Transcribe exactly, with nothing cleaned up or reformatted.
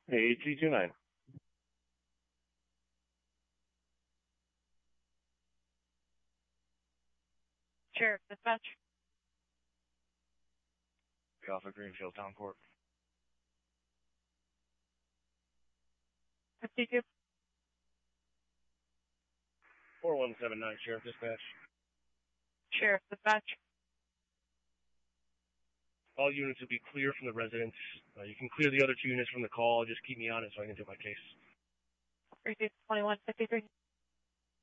Hey, G two nine. Sheriff, dispatch. Alpha Greenfield Town Court. fifty-two. four one seven nine, Sheriff Dispatch. Sheriff, dispatch. All units will be clear from the residence. Uh, you can clear the other two units from the call. Just keep me on it so I can do my case. Receipt twenty-one fifty-three.